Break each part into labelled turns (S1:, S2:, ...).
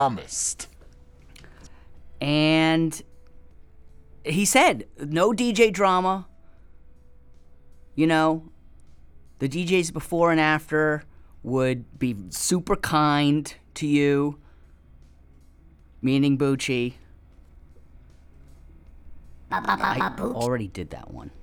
S1: Promised.
S2: And he said, no DJ drama. You know, the DJs before and after would be super kind to you, meaning Bucci. I already did that one.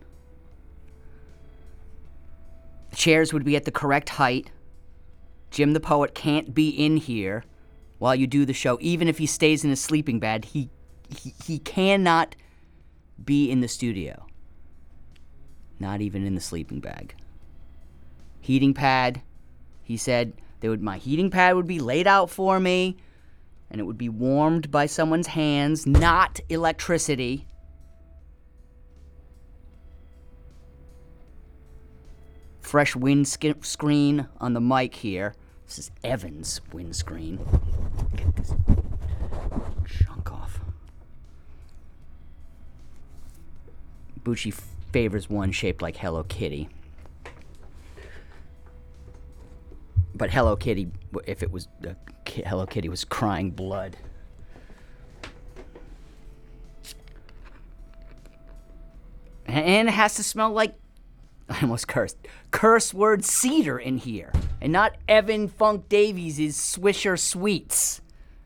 S2: The chairs would be at the correct height. Jim the Poet can't be in here while you do the show. Even if he stays in his sleeping bag, he cannot be in the studio. Not even in the sleeping bag. Heating pad. He said my heating pad would be laid out for me, and it would be warmed by someone's hands, not electricity. Fresh windscreen on the mic here. This is Evan's windscreen. Get this chunk off. Bucci favors one shaped like Hello Kitty. But Hello Kitty, if it was Hello Kitty, was crying blood. And it has to smell like, I almost cursed, curse word cedar in here. And not Evan Funk Davies' Swisher Sweets.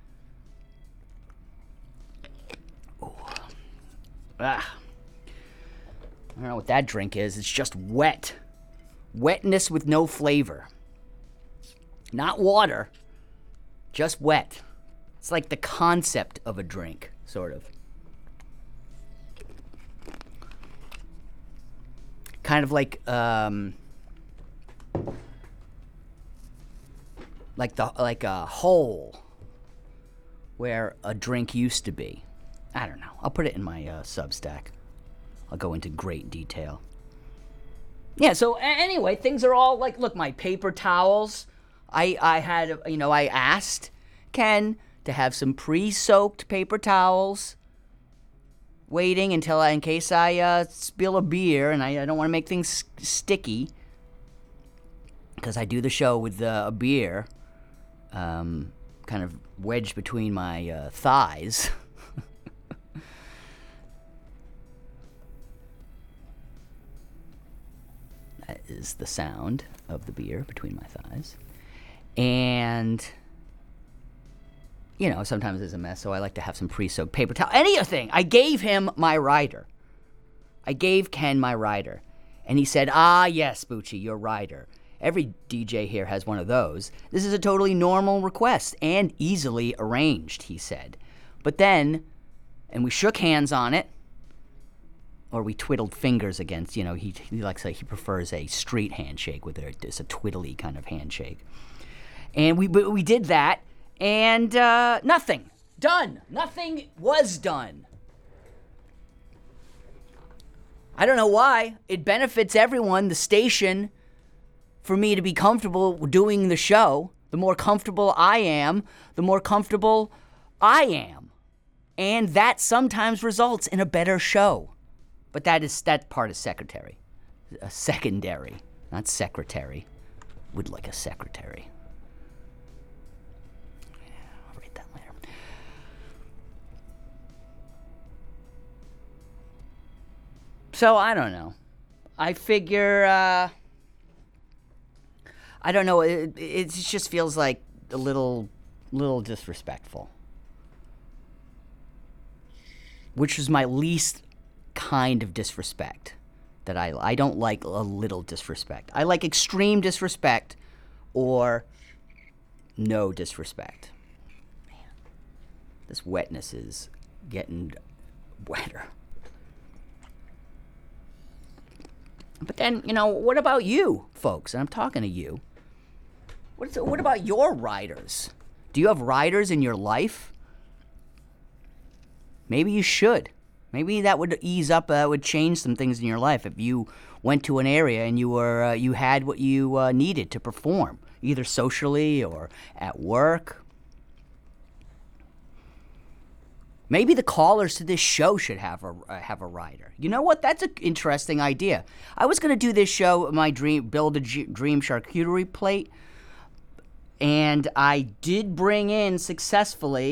S2: Ooh. Ah. I don't know what that drink is. It's just wet. Wetness with no flavor. Not water. Just wet. It's like the concept of a drink, sort of. Kind of like a hole where a drink used to be. I don't know. I'll put it in my Substack. I'll go into great detail. Yeah, so anyway, things are all like, look, my paper towels. I asked Ken to have some pre-soaked paper towels waiting until in case I spill a beer, and I don't want to make things sticky because I do the show with a beer kind of wedged between my thighs. That is the sound of the beer between my thighs. And, you know, sometimes there's a mess, so I like to have some pre-soaked paper towel. Anything. I gave him my rider. I gave Ken my rider. And he said, yes, Bucci, your rider. Every DJ here has one of those. This is a totally normal request and easily arranged, he said. But then, and we shook hands on it, or we twiddled fingers against, you know, he likes he prefers a straight handshake with it's a twiddly kind of handshake. And we did that, and nothing. Done. Nothing was done. I don't know why. It benefits everyone, the station, for me to be comfortable doing the show. The more comfortable I am, the more comfortable I am. And that sometimes results in a better show. But that part is secondary, not secretary. Would like a secretary. I'll write that later. So I don't know. I figure I don't know. It just feels like a little disrespectful, which was my least kind of disrespect. That I don't like a little disrespect. I like extreme disrespect or no disrespect. Man, this wetness is getting wetter. But then, you know, what about you, folks? And I'm talking to you. What about your riders? Do you have riders in your life? Maybe you should. Maybe that would ease up, would change some things in your life if you went to an area and you had what you needed to perform, either socially or at work. Maybe the callers to this show should have a rider. You know what? That's an interesting idea. I was going to do this show, build a dream charcuterie plate, and I did bring in successfully